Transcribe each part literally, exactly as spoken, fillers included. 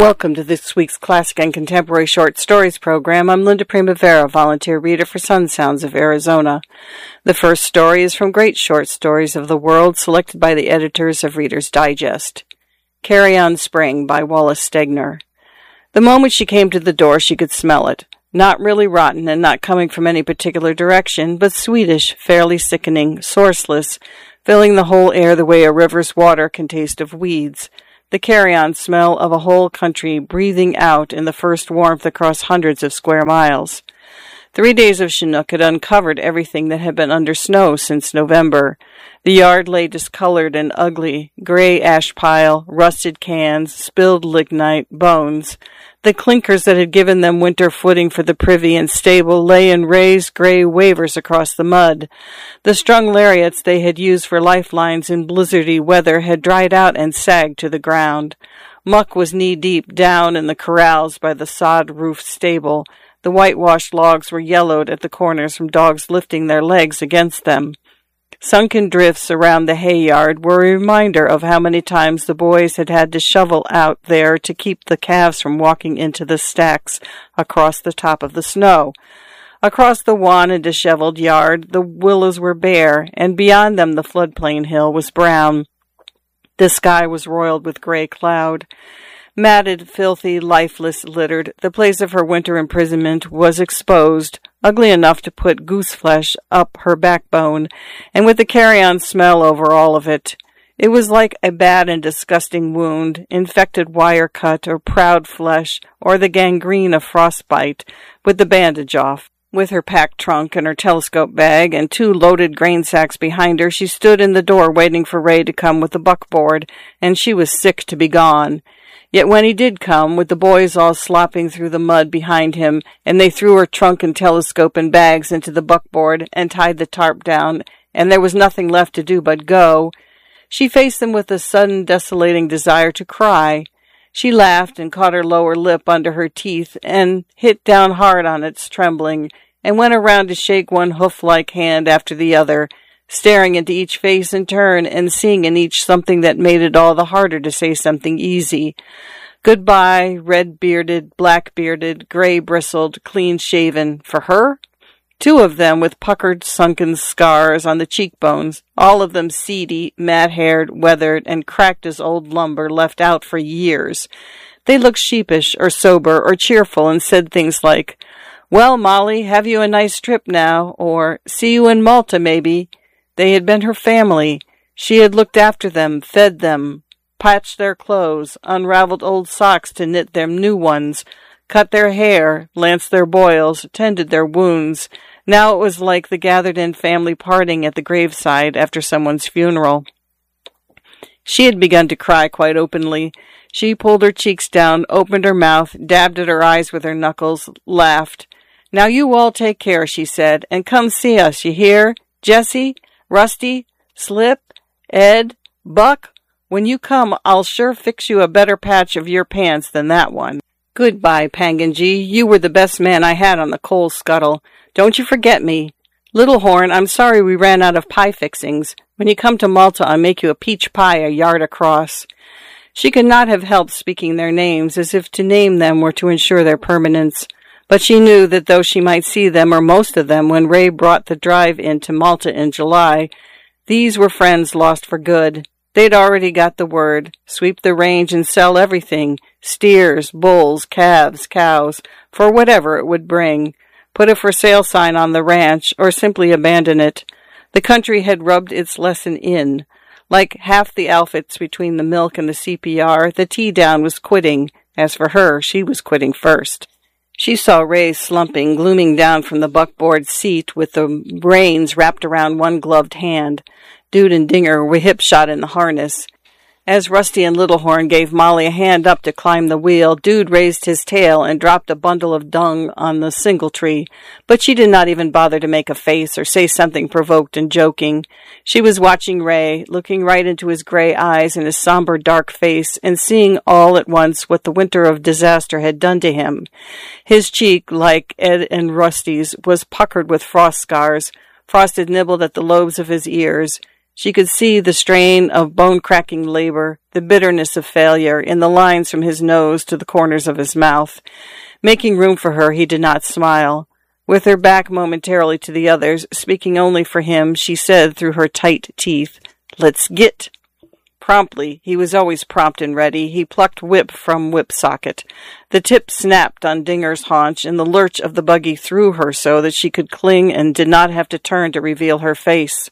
Welcome to this week's Classic and Contemporary Short Stories program. I'm Linda Primavera, volunteer reader for Sun Sounds of Arizona. The first story is from Great Short Stories of the World, selected by the editors of Reader's Digest. Carry On Spring by Wallace Stegner. The moment she came to the door, she could smell it. Not really rotten and not coming from any particular direction, but sweetish, fairly sickening, sourceless, filling the whole air the way a river's water can taste of weeds. The carry-on smell of a whole country breathing out in the first warmth across hundreds of square miles. Three days of Chinook had uncovered everything that had been under snow since November. The yard lay discolored and ugly, gray ash pile, rusted cans, spilled lignite, bones. The clinkers that had given them winter footing for the privy and stable lay in raised gray wavers across the mud. The strung lariats they had used for lifelines in blizzardy weather had dried out and sagged to the ground. Muck was knee-deep down in the corrals by the sod-roofed stable. The whitewashed logs were yellowed at the corners from dogs lifting their legs against them. Sunken drifts around the hay yard were a reminder of how many times the boys had had to shovel out there to keep the calves from walking into the stacks across the top of the snow. Across the wan and disheveled yard, the willows were bare, and beyond them the floodplain hill was brown. The sky was roiled with gray cloud. Matted, filthy, lifeless, littered, the place of her winter imprisonment was exposed, ugly enough to put goose-flesh up her backbone, and with the carry-on smell over all of it. It was like a bad and disgusting wound, infected wire cut, or proud flesh, or the gangrene of frostbite, with the bandage off. With her packed trunk and her telescope bag and two loaded grain sacks behind her, she stood in the door waiting for Ray to come with the buckboard, and she was sick to be gone. Yet when he did come, with the boys all slopping through the mud behind him, and they threw her trunk and telescope and bags into the buckboard and tied the tarp down, and there was nothing left to do but go, she faced them with a sudden desolating desire to cry. She laughed and caught her lower lip under her teeth and hit down hard on its trembling, and went around to shake one hoof-like hand after the other, staring into each face in turn and seeing in each something that made it all the harder to say something easy. Goodbye, red-bearded, black-bearded, gray-bristled, clean-shaven. For her? Two of them with puckered, sunken scars on the cheekbones, all of them seedy, mat-haired, weathered, and cracked as old lumber left out for years. They looked sheepish or sober or cheerful and said things like, "Well, Molly, have you a nice trip now?" or "See you in Malta, maybe." They had been her family. She had looked after them, fed them, patched their clothes, unraveled old socks to knit them new ones, cut their hair, lanced their boils, tended their wounds. Now it was like the gathered-in family parting at the graveside after someone's funeral. She had begun to cry quite openly. She pulled her cheeks down, opened her mouth, dabbed at her eyes with her knuckles, laughed. "Now you all take care," she said, "and come see us, you hear? Jessie? Rusty, Slip, Ed, Buck, when you come, I'll sure fix you a better patch of your pants than that one. Goodbye, Panganji. You were the best man I had on the coal scuttle. Don't you forget me. Little Horn, I'm sorry we ran out of pie fixings. When you come to Malta, I'll make you a peach pie a yard across." She could not have helped speaking their names, as if to name them were to ensure their permanence. But she knew that though she might see them, or most of them, when Ray brought the drive in to Malta in July, these were friends lost for good. They'd already got the word. Sweep the range and sell everything. Steers, bulls, calves, cows, for whatever it would bring. Put a for sale sign on the ranch, or simply abandon it. The country had rubbed its lesson in. Like half the outfits between the milk and the C P R, the tea-down was quitting. As for her, she was quitting first. She saw Ray slumping, glooming down from the buckboard seat with the reins wrapped around one gloved hand. Dude and Dinger were hip-shot in the harness. As Rusty and Little Horn gave Molly a hand up to climb the wheel, Dude raised his tail and dropped a bundle of dung on the singletree, but she did not even bother to make a face or say something provoked and joking. She was watching Ray, looking right into his gray eyes and his somber dark face, and seeing all at once what the winter of disaster had done to him. His cheek, like Ed and Rusty's, was puckered with frost scars. Frost had nibbled at the lobes of his ears. She could see the strain of bone-cracking labor, the bitterness of failure, in the lines from his nose to the corners of his mouth. Making room for her, he did not smile. With her back momentarily to the others, speaking only for him, she said through her tight teeth, "Let's git." Promptly, he was always prompt and ready, he plucked whip from whip socket. The tip snapped on Dinger's haunch, and the lurch of the buggy threw her so that she could cling and did not have to turn to reveal her face.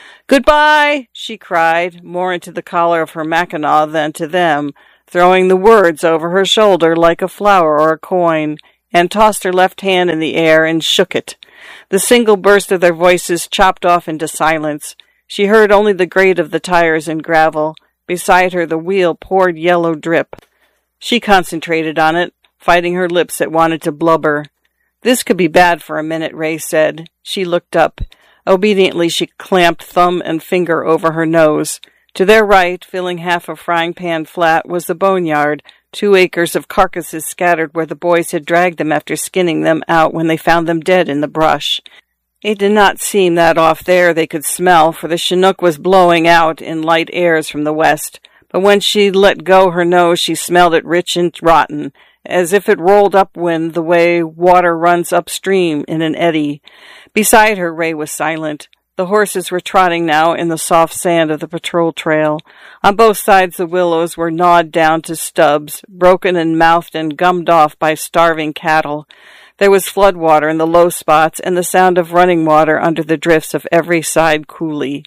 "Goodbye!" she cried, more into the collar of her mackinaw than to them, throwing the words over her shoulder like a flower or a coin, and tossed her left hand in the air and shook it. The single burst of their voices chopped off into silence. She heard only the grate of the tires and gravel. Beside her the wheel poured yellow drip. She concentrated on it, fighting her lips that wanted to blubber. "This could be bad for a minute," Ray said. She looked up. Obediently she clamped thumb and finger over her nose. To their right, filling half a frying pan flat, was the boneyard, two acres of carcasses scattered where the boys had dragged them after skinning them out when they found them dead in the brush. It did not seem that off there they could smell, for the Chinook was blowing out in light airs from the west. But when she let go her nose, she smelled it rich and rotten, as if it rolled upwind the way water runs upstream in an eddy. Beside her, Ray was silent. The horses were trotting now in the soft sand of the patrol trail. On both sides the willows were gnawed down to stubs, broken and mouthed and gummed off by starving cattle. There was flood water in the low spots and the sound of running water under the drifts of every side coulee.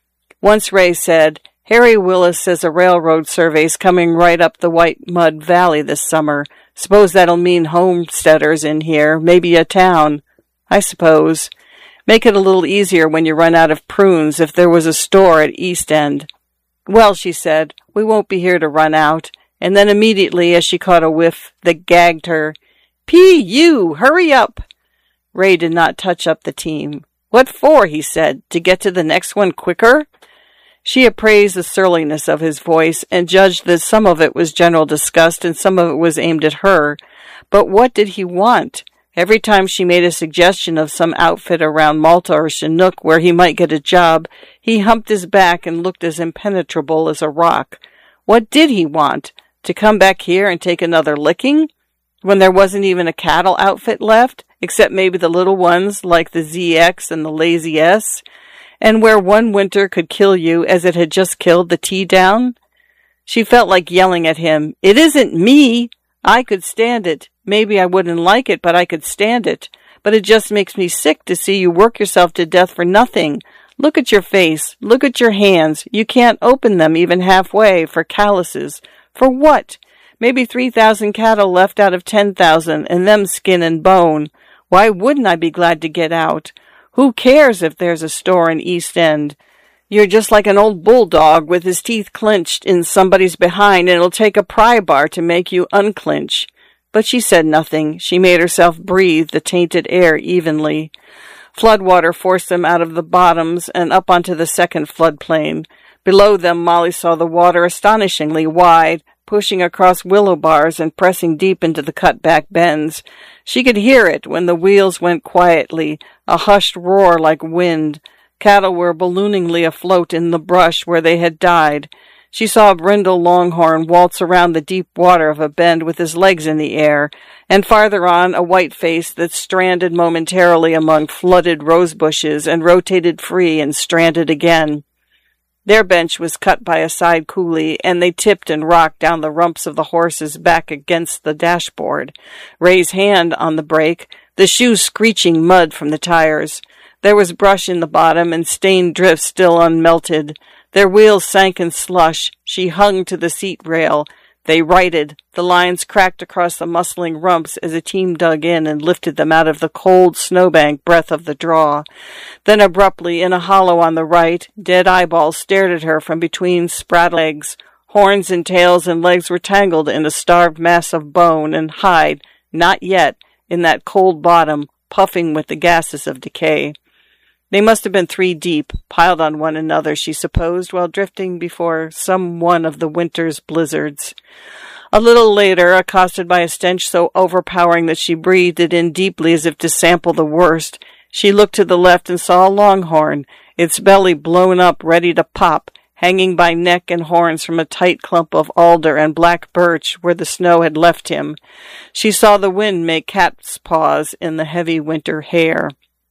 Once Ray said, "Harry Willis says a railroad survey's coming right up the White Mud Valley this summer. Suppose that'll mean homesteaders in here, maybe a town." "I suppose. Make it a little easier when you run out of prunes if there was a store at East End." "Well," she said, "we won't be here to run out." And then immediately, as she caught a whiff that gagged her, "P. you! Hurry up!" Ray did not touch up the team. "What for?" he said. "To get to the next one quicker?" She appraised the surliness of his voice and judged that some of it was general disgust and some of it was aimed at her. But what did he want? Every time she made a suggestion of some outfit around Malta or Chinook where he might get a job, he humped his back and looked as impenetrable as a rock. What did he want? To come back here and take another licking? When there wasn't even a cattle outfit left, except maybe the little ones like the Z X and the Lazy S, and where one winter could kill you as it had just killed the T-Down? She felt like yelling at him, "It isn't me! I could stand it. Maybe I wouldn't like it, but I could stand it. But it just makes me sick to see you work yourself to death for nothing. Look at your face. Look at your hands. You can't open them even halfway for calluses. For what? Maybe three thousand cattle left out of ten thousand, and them skin and bone. Why wouldn't I be glad to get out? Who cares if there's a store in East End? You're just like an old bulldog with his teeth clenched in somebody's behind, and it'll take a pry bar to make you unclench." But she said nothing. She made herself breathe the tainted air evenly. Floodwater forced them out of the bottoms and up onto the second floodplain. Below them, Molly saw the water astonishingly wide, pushing across willow bars and pressing deep into the cut-back bends. She could hear it when the wheels went quietly, a hushed roar like wind. Cattle were ballooningly afloat in the brush where they had died. She saw Brindle Longhorn waltz around the deep water of a bend with his legs in the air, and farther on a white face that stranded momentarily among flooded rose bushes and rotated free and stranded again. Their bench was cut by a side coulee, and they tipped and rocked down the rumps of the horses back against the dashboard. Ray's hand on the brake, the shoes screeching mud from the tires. There was brush in the bottom and stained drifts still unmelted. Their wheels sank in slush. She hung to the seat rail. They righted. The lines cracked across the muscling rumps as a team dug in and lifted them out of the cold snowbank breath of the draw. Then abruptly, in a hollow on the right, dead eyeballs stared at her from between sprout legs. Horns and tails and legs were tangled in a starved mass of bone and hide, not yet, in that cold bottom, puffing with the gases of decay. They must have been three deep, piled on one another, she supposed, while drifting before some one of the winter's blizzards. A little later, accosted by a stench so overpowering that she breathed it in deeply as if to sample the worst, she looked to the left and saw a longhorn, its belly blown up, ready to pop, hanging by neck and horns from a tight clump of alder and black birch where the snow had left him. She saw the wind make cat's paws in the heavy winter hair.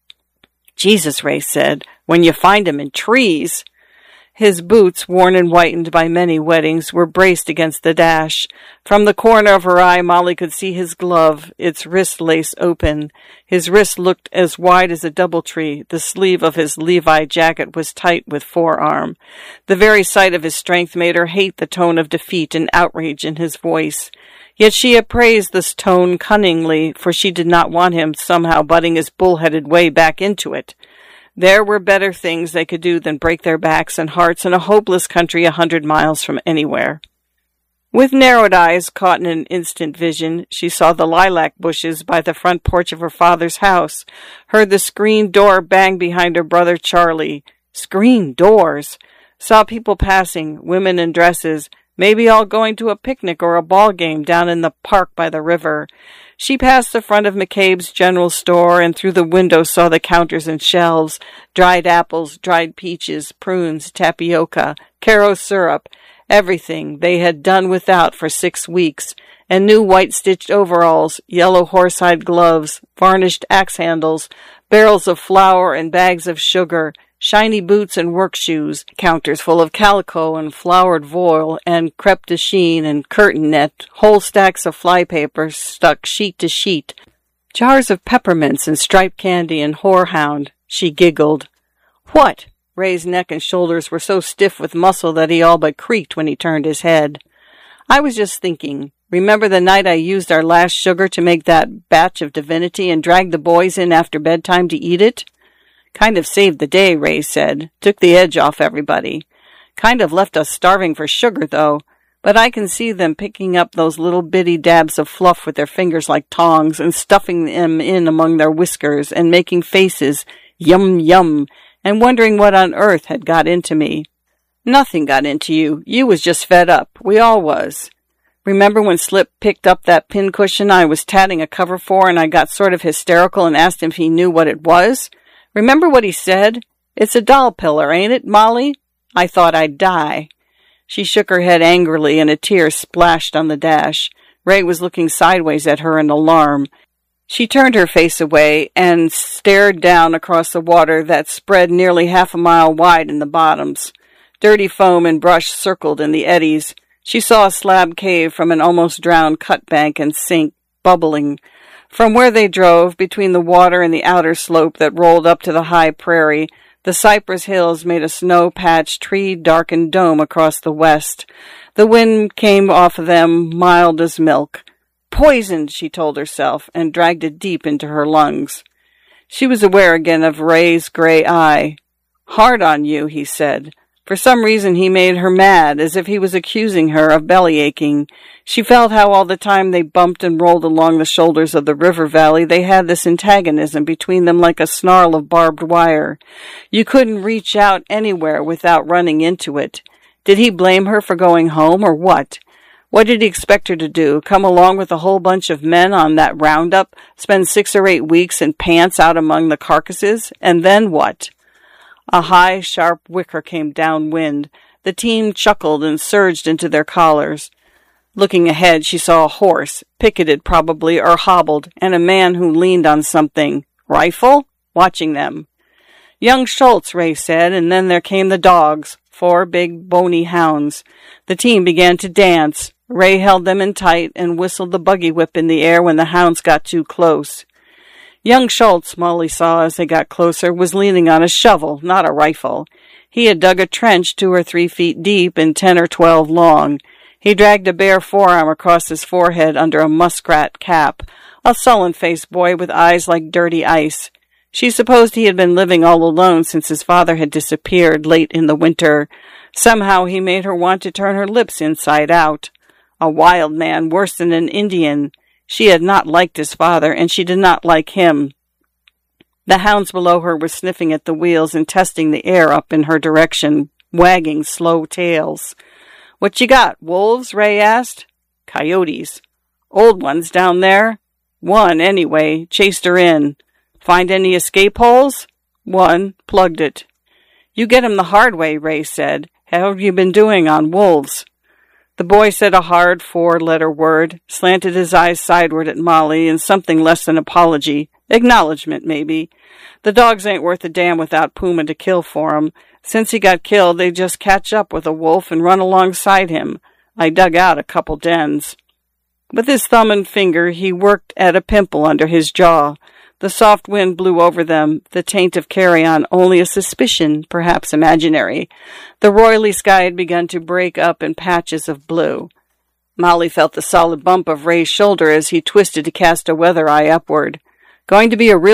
Jesus, Ray said, when you find him in trees. His boots, worn and whitened by many wettings, were braced against the dash. From the corner of her eye, Molly could see his glove, its wrist lace open. His wrist looked as wide as a doubletree. The sleeve of his Levi jacket was tight with forearm. The very sight of his strength made her hate the tone of defeat and outrage in his voice. Yet she appraised this tone cunningly, for she did not want him somehow butting his bull-headed way back into it. There were better things they could do than break their backs and hearts in a hopeless country a hundred miles from anywhere. With narrowed eyes caught in an instant vision, she saw the lilac bushes by the front porch of her father's house, heard the screen door bang behind her brother Charlie. Screen doors! Saw people passing, women in dresses, maybe all going to a picnic or a ball game down in the park by the river. She passed the front of McCabe's general store and through the window saw the counters and shelves, dried apples, dried peaches, prunes, tapioca, Caro syrup, everything they had done without for six weeks, and new white-stitched overalls, yellow horsehide gloves, varnished axe handles, barrels of flour and bags of sugar, shiny boots and work shoes, counters full of calico and flowered voile and crepe de chine and curtain net, whole stacks of flypaper stuck sheet to sheet, jars of peppermints and striped candy and horehound. She giggled. What? Ray's neck and shoulders were so stiff with muscle that he all but creaked when he turned his head. I was just thinking. Remember the night I used our last sugar to make that batch of divinity and dragged the boys in after bedtime to eat it? Kind of saved the day, Ray said. Took the edge off everybody. Kind of left us starving for sugar, though. But I can see them picking up those little bitty dabs of fluff with their fingers like tongs and stuffing them in among their whiskers and making faces, yum, yum, and wondering what on earth had got into me. Nothing got into you. You was just fed up. We all was. Remember when Slip picked up that pincushion I was tatting a cover for and I got sort of hysterical and asked him if he knew what it was? Remember what he said? It's a doll pillar, ain't it, Molly? I thought I'd die. She shook her head angrily and a tear splashed on the dash. Ray was looking sideways at her in alarm. She turned her face away and stared down across the water that spread nearly half a mile wide in the bottoms. Dirty foam and brush circled in the eddies. She saw a slab cave from an almost drowned cut bank and sink, bubbling. From where they drove, between the water and the outer slope that rolled up to the high prairie, the cypress hills made a snow-patched, tree-darkened dome across the west. The wind came off of them, mild as milk. Poisoned, she told herself, and dragged it deep into her lungs. She was aware again of Ray's gray eye. Hard on you, he said. For some reason he made her mad, as if he was accusing her of belly-aching. She felt how all the time they bumped and rolled along the shoulders of the river valley, they had this antagonism between them like a snarl of barbed wire. You couldn't reach out anywhere without running into it. Did he blame her for going home, or what? What did he expect her to do? Come along with a whole bunch of men on that roundup, spend six or eight weeks in pants out among the carcasses, and then what? A high, sharp whicker came downwind. The team chuckled and surged into their collars. Looking ahead, she saw a horse, picketed probably, or hobbled, and a man who leaned on something. Rifle? Watching them. Young Schultz, Ray said, and then there came the dogs, four big, bony hounds. The team began to dance. Ray held them in tight and whistled the buggy whip in the air when the hounds got too close. Young Schultz, Molly saw as they got closer, was leaning on a shovel, not a rifle. He had dug a trench two or three feet deep and ten or twelve long. He dragged a bare forearm across his forehead under a muskrat cap, a sullen-faced boy with eyes like dirty ice. She supposed he had been living all alone since his father had disappeared late in the winter. Somehow he made her want to turn her lips inside out. A wild man, worse than an Indian. She had not liked his father, and she did not like him. The hounds below her were sniffing at the wheels and testing the air up in her direction, wagging slow tails. "What you got, wolves?" Ray asked. "Coyotes." "Old ones down there?" "One, anyway. Chased her in." "Find any escape holes?" "One. Plugged it." You get him the hard way, Ray said. How have you been doing on wolves? The boy said a hard four-letter word, slanted his eyes sideward at Molly in something less than apology. Acknowledgement, maybe. The dogs ain't worth a damn without Puma to kill for 'em. Since he got killed, they just catch up with a wolf and run alongside him. I dug out a couple dens. With his thumb and finger, he worked at a pimple under his jaw. The soft wind blew over them, the taint of carrion only a suspicion, perhaps imaginary. The roily sky had begun to break up in patches of blue. Molly felt the solid bump of Ray's shoulder as he twisted to cast a weather eye upward. Going to be a real